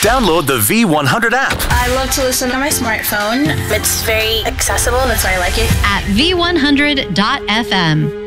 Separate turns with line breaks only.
Download the V100 app.
I love to listen on my smartphone. It's very accessible. That's why I like it.
At V100.fm.